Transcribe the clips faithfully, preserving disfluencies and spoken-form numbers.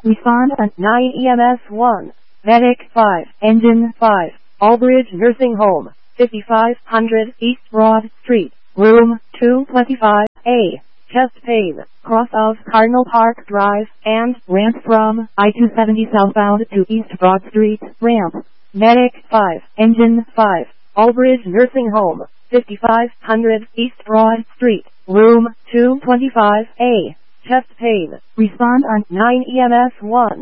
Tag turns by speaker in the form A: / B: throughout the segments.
A: Respond on nine E M S one. Medic five. Engine five. Albridge Nursing Home. fifty-five hundred East Broad Street. Room two twenty-five A. Chest pain. Cross of Cardinal Park Drive and ramp from I two seventy southbound to East Broad Street. Ramp. Medic five. Engine five. Albridge Nursing Home. fifty-five hundred East Broad Street. Room two twenty-five A. Chest pain. Respond on nine E M S one.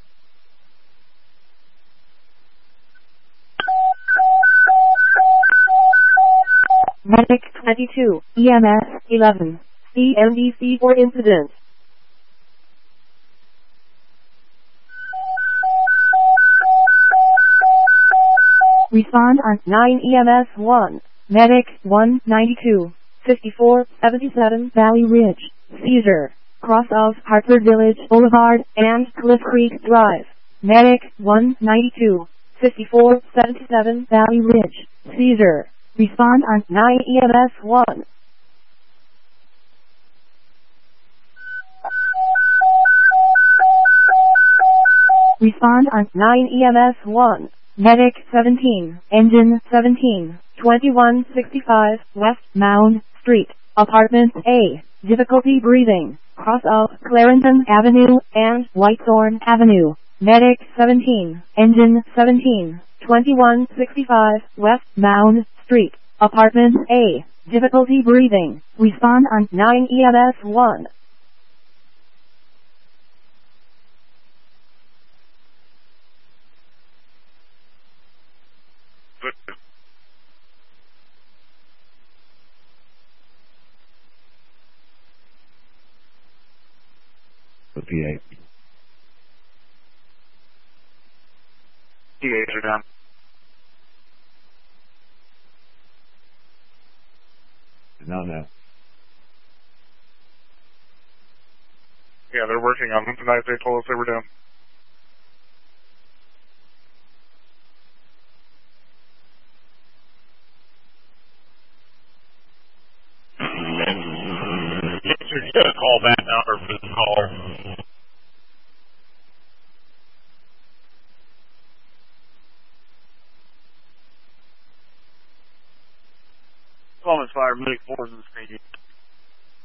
A: Medic twenty-two. E M S eleven. C M D C for incident. Respond on nine E M S one. Medic one ninety-two. fifty-four seventy-seven Valley Ridge. Seizure. Cross of Hartford Village Boulevard and Cliff Creek Drive. Medic one ninety-two. fifty-four seventy-seven Valley Ridge. Seizure. Respond on nine E M S one. Respond on nine E M S one. Medic seventeen. Engine seventeen. twenty-one sixty-five West Mound Street. Apartment A. Difficulty breathing. Cross of Clarendon Avenue and Whitethorn Avenue. Medic seventeen. Engine seventeen. twenty-one sixty-five West Mound Street. Apartment A. Difficulty breathing. Respond on nine E M S one.
B: The P A.
C: P As are down.
B: No, no.
C: Yeah, they're working on them tonight. They told us they were down.
D: You're going to call that number for the caller.
C: Columbus Fire, Medic four is in the stadium.